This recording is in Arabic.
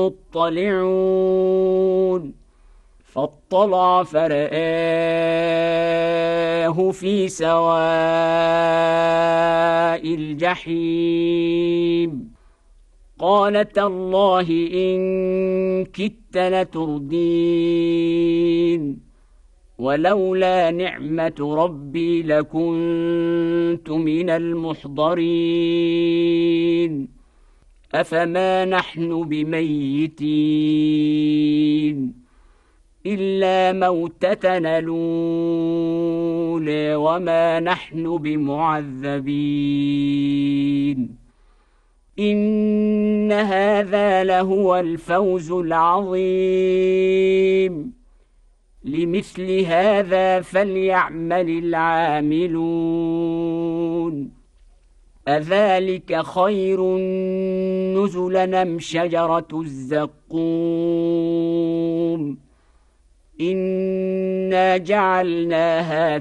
مطلعون فاطلع فرآه في سواء الجحيم قال تالله إن كدت لتردين ولولا نعمة ربي لكنت من المحضرين أفما نحن بميتين إلا موتتنا الأولى وما نحن بمعذبين إن هذا لهو الفوز العظيم لمثل هذا فليعمل العاملون أذلك خير نزلا أم شجرة الزقوم إنا جعلناها